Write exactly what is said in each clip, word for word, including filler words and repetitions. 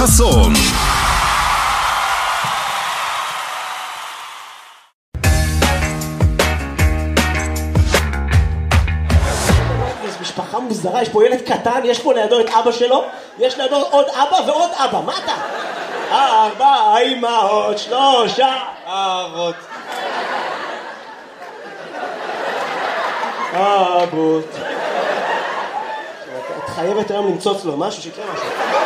חסון. משפחה מוזרה, יש פה ילד קטן, יש פה לידו את אבא שלו, יש לידו עוד אבא ועוד אבא, מה אתה? ארבע אמהות, שלושה אבות. אבות. את חייבת היום למצוץ לו משהו שיקרה משהו.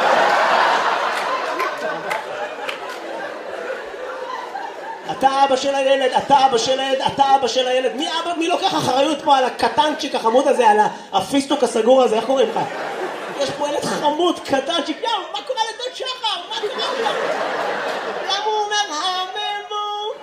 אתה אבא של הילד, אתה אבא של הילד, אתה אבא של הילד. מי אבא, מי לוקח אחריות פה על הקטנצ'יק החמוד הזה, על הפיסטוק הסגור הזה, איך קוראים לך? יש פה ילד חמוד, קטנצ'יק, יאו, מה קורה לדוד שחר? מה קורה לו? למה הוא אומר הממו?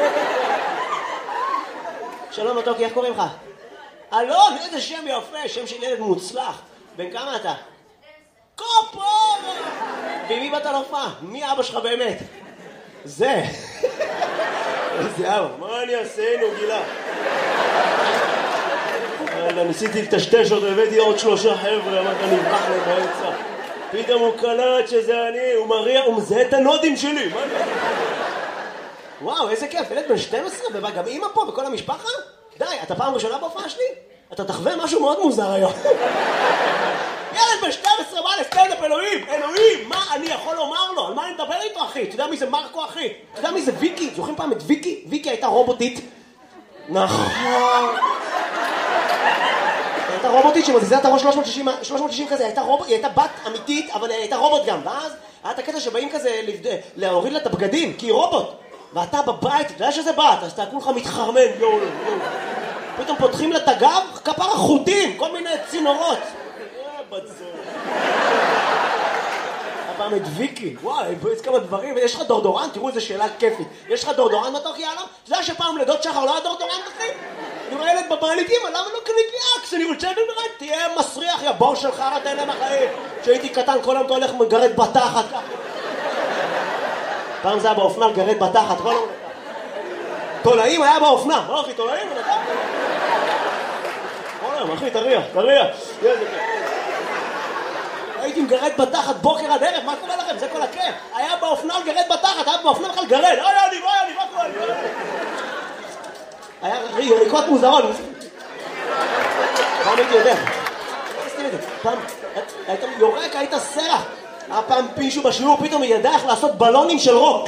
שלום מתוקי, איך קוראים לך? אלון, איזה שם יפה, שם של ילד מוצלח. בן כמה אתה? קופו! ומי באת להופעה? מי אבא שלך באמת? זה. איזה אבא, מה אני אעשינו, גילה? אלא, ניסיתי לטשטש אותו, הבאתי עוד שלושה חבר'ה, אמרת נברח להם באמצע. פתאום הוא קלט שזה אני, הוא מריע, הוא מזהה את הנודים שלי. מה אני? וואו, איזה כיף, ילד בן שתים עשרה, ובא גם אמא פה וכל המשפחה? די, אתה פעם ראשונה בהופעה שלי? אתה תחווה משהו מאוד מוזר היום. ילד בן שתים עשרה בא לסטנדאפ, אלוהים, אלוהים, מה אני יכול לומר לו? על מה אני מדבר איתו, אחי? אתה יודע מי זה מרקו, אחי? אתה יודע מי זה ויקי? זוכרים פעם את ויקי? ויקי הייתה רובוטית. נכון. הייתה רובוטית שמזיזה את הראש שלוש מאות שישים כזה, הייתה רובוט, היא הייתה בת אמיתית, אבל היא הייתה רובוט גם. ואז היה את הקטע שבאים כזה להוריד לה את הבגדים, כי היא רובוט. ואתה בבית, אתה יודע שזה בת, אז אתה כולך מתחרמן, יואו, יואו. פתאום פותחים לה את הגב, כפר החוטים, כל מיני צינורות. הפעם את ויקי, וואי, יש כמה דברים, יש לך דורדורן, תראו איזה שאלה כיפית. יש לך דורדורן מתוק יאללה? אתה יודע שפעם לדוד שחר לא היה דורדורן אחי? אני רואה ילד בבית, אמא, למה לא קנית לי אקס? אני רוצה לדעת, תהיה מסריח, יא בור שלך, תן להם החיים. כשהייתי קטן, כל היום אתה הולך מגרד בתחת ככה. פעם זה היה באופנה לגרד בתחת, כל היום. תולעים היה באופנה, לא אחי, תולעים? כל היום, אחי, תריח, תריח. הייתי מגרד בתחת בוקר עד ערב, מה קורה לכם? זה כל הכיף. היה באופנה לגרד בתחת, היה באופנה בכלל גרד. אוי, אני, אוי, אני, מה קורה? היה יריקות מוזרות. פעם הייתי יודע. פעם, היית יורק, היית סרח. היה פעם פישהו בשיעור, פתאום ידע איך לעשות בלונים של רוק.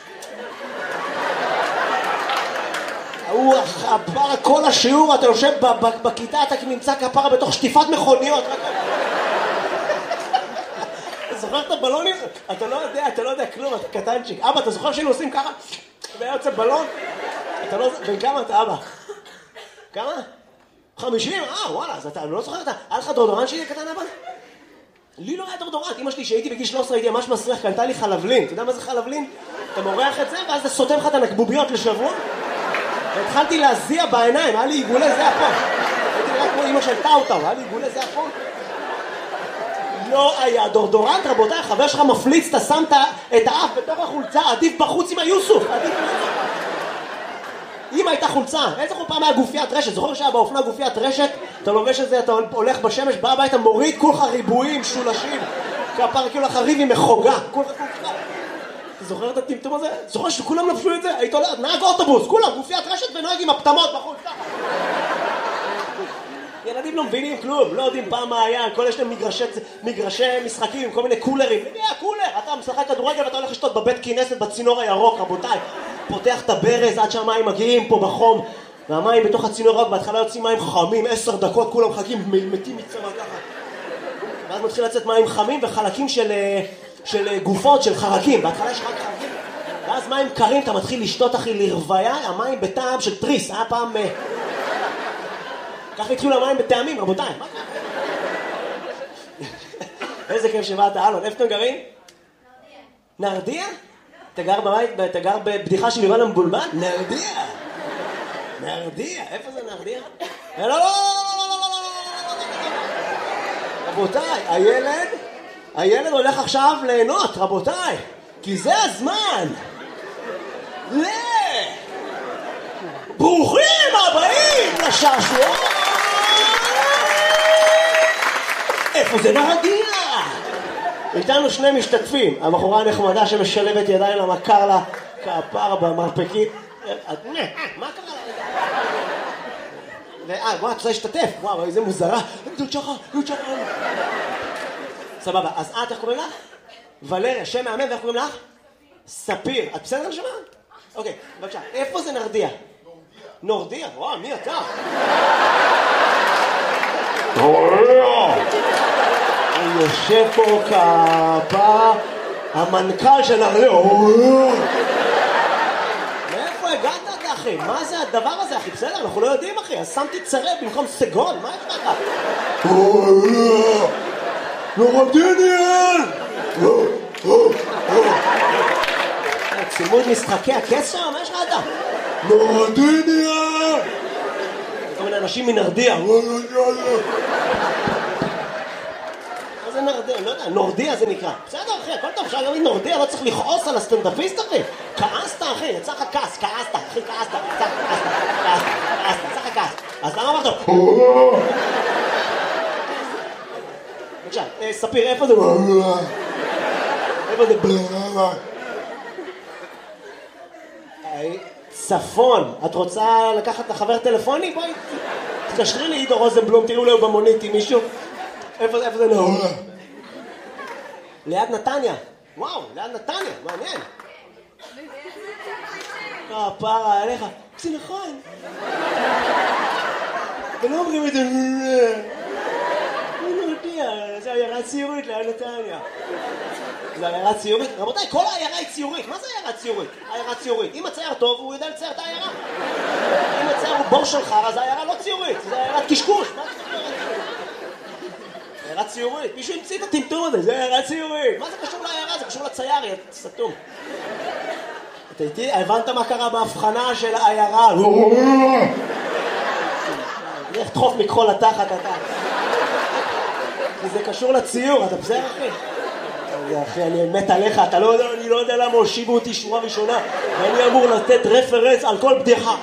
הוא הפרה כל השיעור, אתה יושב בכיתה, אתה נמצא כפרה בתוך שטיפת מכוניות. אתה זוכר את הבלונים? אתה לא יודע, אתה לא יודע כלום, אתה קטנצ'יק. אבא, אתה זוכר שהיינו עושים ככה? והיה יוצא בלון? אתה לא... בן כמה אתה, אבא? כמה? חמישים? אה, וואלה, אז אתה לא זוכר, היה לך דורדורן שלי קטן, אבא? לי לא היה דורדורנט, אמא שלי שהייתי בגיל שלוש עשרה הייתי ממש מסריח, קנתה לי חלבלין. אתה יודע מה זה חלבלין? אתה מורח את זה ואז אתה סותם לך את הנקבוביות לשבוע. והתחלתי להזיע בעיניים, היה לי עיגולי זיע פה. הייתי נראה כמו אמא של טאוטאו, היה לי עיגולי זיע פה. לא היה דורדורנט, רבותיי, חבר שלך מפליץ, אתה שמת את האף בתוך החולצה, עדיף בחוץ עם היוסוף. אמא הייתה חולצה, איזה פעם היה גופיית רשת, זוכר שהיה באופנה גופיית רשת, אתה לובש את זה, אתה הולך בשמש, בא הביתה, מוריד, כולך ריבועים, שולשים, כפר כאילו לך ריב עם מחוגה, כולך כולך. אתה זוכר את הטמטום הזה? זוכר שכולם לבשו את זה? היית הולך, נהג אוטובוס, כולם, גופיית רשת ונהג עם הפטמות בחולצה. ילדים לא מבינים כלום, לא יודעים פעם מה היה, כל יש להם מגרשי, מגרשי משחקים, כל מיני קולרים. מי היה קולר? אתה משחק כדורגל ואתה הולך לשתות בבית כנסת בצינור הירוק, רבותיי. פותח את הברז עד שהמים מגיעים פה בחום, והמים בתוך הצינור הירוק, בהתחלה יוצאים מים חמים, עשר דקות כולם מחכים, מתים מצמא ככה. ואז מתחיל לצאת מים חמים וחלקים של, של גופות, של חרקים. בהתחלה יש רק חרקים. ואז מים קרים, אתה מתחיל לשתות אחי לרוויה, המים בטעם של טריס. היה פעם... ככה התחילו המים בטעמים, רבותיי. מה קרה? איזה כיף שבאת, אלון. איפה אתם גרים? נרדיה. נרדיה? אתה גר בבית, אתה גר בבדיחה של יובל המבולבל? נרדיה. נרדיה. איפה זה נרדיה? לא, לא, לא, לא, לא, לא, רבותיי, הילד, הילד הולך עכשיו ליהנות, רבותיי. כי זה הזמן. ל... ברוכים הבאים לשעשוע. איפה זה נרדיה? איתנו שני משתתפים, הבחורה הנחמדה שמשלבת ידיים למכר לה כפר במרפקית. מה קרה לה? אה, בוא, את רוצה להשתתף? וואו, איזה מוזרה. דוד שחר, דוד שחר. סבבה, אז את, איך קוראים לך? ולריה, שם מאמן, ואיך קוראים לך? ספיר. את בסדר לשמה? אוקיי, בבקשה. איפה זה נרדיה? נורדיה? וואו, מי אתה? אני יושב פה כפה, המנכ"ל של נרדיה. מאיפה הגעת אתה, אחי? מה זה הדבר הזה, אחי? בסדר, אנחנו לא יודעים, אחי. אז שמתי צרב במקום סגול, מה יש לך? נורדיניאל! צילמו את משחקי הכס שם? מה יש לך אתה? נורדיניאל! כל מיני אנשים מנרדיה. מה זה נרדיה? לא יודע, נורדיה זה נקרא. בסדר אחי, הכל טוב, אפשר גם מנורדיה, לא צריך לכעוס על הסטנדאפיסט אחי. כעסת אחי, יצא לך כעס, כעסת, אחי כעסת, כעסת, כעסת, כעסת, יצא לך כעס. אז למה אמרת? בבקשה, ספיר, איפה זה? איפה זה? צפון, את רוצה לקחת לחבר טלפוני? בואי, תקשרי לי עידו רוזנבלום, תראו לו במונית עם מישהו. איפה זה נהור? ליד נתניה. וואו, ליד נתניה, מעניין. אה, פרה עליך. זה נכון. ולא אומרים את זה. אני לא יודע, זה עיירה ציורית ליד נתניה. זה עיירה ציורית? רבותיי, כל העיירה היא ציורית. מה זה עיירה ציורית? עיירה ציורית. אם הצייר טוב, הוא יודע לצייר את העיירה. אם הצייר הוא בור שלך, אז העיירה לא ציורית. זה עיירת קשקוש. מה זה עיירה ציורית? מישהו המציא את הטמטום הזה, זה עיירה ציורית. מה זה קשור לעיירה? זה קשור לצייר, יא סתום. אתה איתי? הבנת מה קרה בהבחנה של העיירה? איך תחוף מכחול לתחת אתה. זה קשור לציור, אתה בסדר אחי? אחי, אני מת עליך, אתה לא יודע, אני לא יודע למה הושיבו אותי שורה ראשונה ואני אמור לתת רפרנס על כל בדיחה.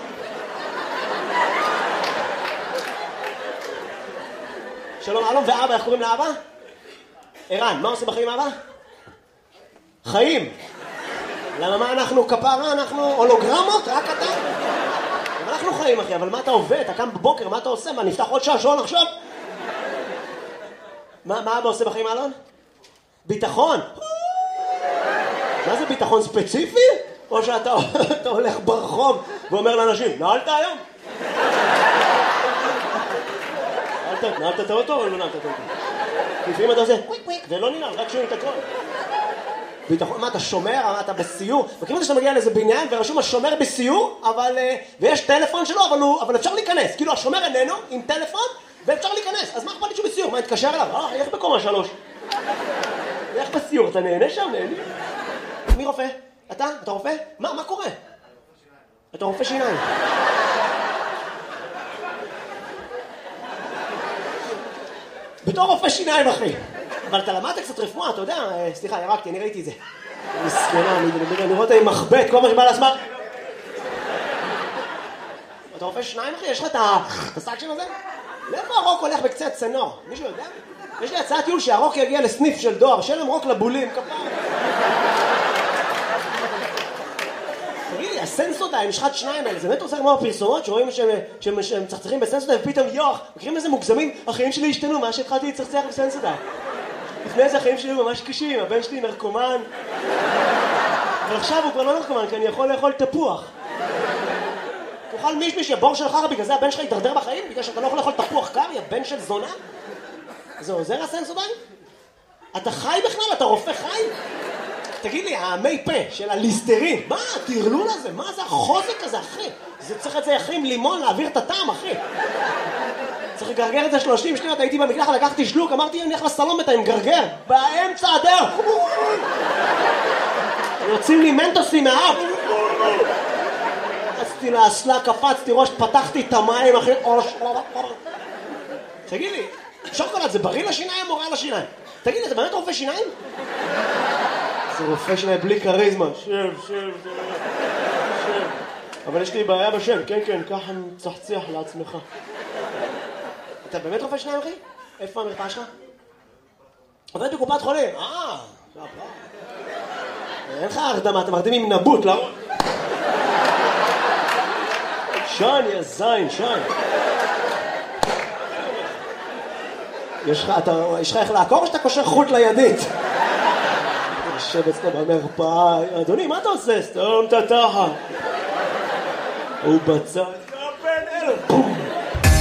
שלום, אלון ואבא, איך קוראים לאבא? ערן, מה עושה בחיים אבא? חיים. למה מה אנחנו כפרה? אנחנו הולוגרמות? רק אתה? אבל אנחנו חיים אחי, אבל מה אתה עובד? אתה קם בבוקר, מה אתה עושה? מה, נפתח עוד שעשון עכשיו? מה, מה אבא עושה בחיים אלון? ביטחון. מה זה ביטחון ספציפי? או שאתה אתה הולך ברחוב ואומר לאנשים, נעלת היום? נעלת, נעלת את האוטו או לא נעלת את האוטו? לפעמים אתה עושה קוויק קוויק ולא ננעל, רק שומעים את הכל. ביטחון, מה אתה שומר? מה אתה בסיור? וכאילו אתה שאתה מגיע לאיזה בניין ורשום השומר בסיור, אבל, ויש טלפון שלו, אבל, הוא, אבל אפשר להיכנס. כאילו השומר איננו עם טלפון ואפשר להיכנס. אז מה אכפת לי שהוא בסיור? מה, התקשר אליו? אה, איך בקומה שלוש? איך בסיור? אתה נהנה שם? נהנה? מי רופא? אתה? אתה רופא? מה? מה קורה? אתה רופא שיניים. בתור רופא שיניים, אחי. אבל אתה למדת קצת רפואה, אתה יודע, סליחה, ירקתי, אני ראיתי את זה. מסכנה, אני רואה אותה עם מחבט, כל מה שבא לעצמה. אתה רופא שיניים, אחי? יש לך את הסאקשן הזה? לאיפה הרוק הולך בקצה הצנור? מישהו יודע? יש לי הצעת טיול שהרוק יגיע לסניף של דואר, שאין להם רוק לבולים, כפר. תגיד לי, הסנסודיים, יש לך את שניים האלה, זה באמת עושה כמו הפרסומות שרואים שהם מצחצחים בסנסודיים ופתאום יוח, מכירים איזה מוגזמים? החיים שלי השתנו, מה שהתחלתי לצחצח בסנסודיים. לפני זה החיים שלי ממש קשים, הבן שלי נרקומן. אבל עכשיו הוא כבר לא נרקומן, כי אני יכול לאכול תפוח. תאכל מישמי שהבור שלך, בגלל זה הבן שלך יתדרדר בחיים? בגלל שאתה לא יכול לאכול תפוח קר, יא בן של זונה? זה עוזר הסנסודיים? אתה חי בכלל? אתה רופא חי? תגיד לי, המי פה של הליסטרין, מה התרלול הזה? מה זה החוזק הזה, אחי? זה צריך את זה אחי עם לימון להעביר את הטעם, אחי. צריך לגרגר את זה שלושים שניות, הייתי במקלחת, לקחתי שלוק, אמרתי, אני הולך לסלון בינתיים, גרגר, באמצע הדרך. יוצאים לי מנטוסים מהאף. קפצתי לאסלה, קפצתי ראש, פתחתי את המים, אחי. תגיד לי, שוקולד זה בריא לשיניים או רע לשיניים? תגיד לי, אתה באמת רופא שיניים? זה רופא שיניים בלי קריזמה. שב, שב, שב. אבל יש לי בעיה בשם, כן, כן, ככה מצחצח לעצמך. אתה באמת רופא שיניים, אחי? איפה המרפאה שלך? עובד בקופת חולים. אה, אין לך הרדמה, אתם מרדימים עם נבוט, לא? שן, יא זין, שן. יש לך, אתה, יש לך איך לעקור או שאתה קושר חוט לידית? יושב אצלו במרפאה, אדוני, מה אתה עושה? סתום את התחת. הוא בצד, בן אלו, בום.